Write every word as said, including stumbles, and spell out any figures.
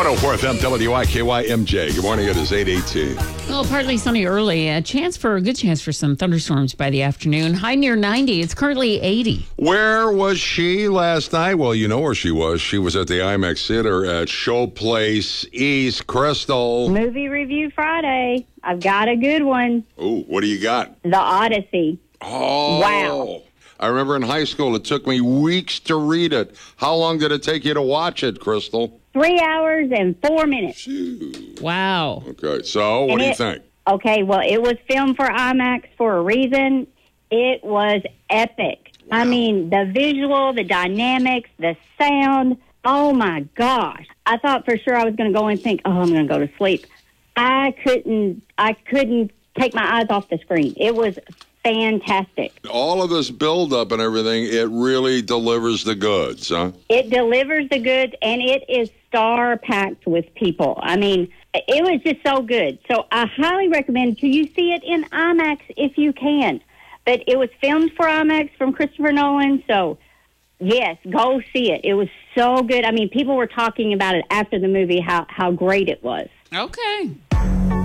one oh four F M W I K Y M J. Good morning. It is eight eighteen. Well, partly sunny early. A chance for a good chance for some thunderstorms by the afternoon. High near ninety. It's currently eighty. Where was she last night? Well, you know where she was. She was at the IMAX Theater at Showplace East. Crystal. Movie Review Friday. I've got a good one. Oh, what do you got? The Odyssey. Oh. Wow. I remember in high school, it took me weeks to read it. How long did it take you to watch it, Crystal? Three hours and four minutes. Phew. Wow. Okay, so what And do you it- think? Okay, well, it was filmed for IMAX for a reason. It was epic. I mean, the visual, the dynamics, the sound. Oh, my gosh. I thought for sure I was going to go and think, oh, I'm going to go to sleep. I couldn't, I couldn't take my eyes off the screen. It was fantastic. All of this buildup and everything, it really delivers the goods, huh? It delivers the goods, and it is star-packed with people. I mean, it was just so good. So I highly recommend to you see it in IMAX if you can. But it was filmed for IMAX from Christopher Nolan, so yes, go see it. It was so good. I mean, people were talking about it after the movie, how, how great it was. Okay.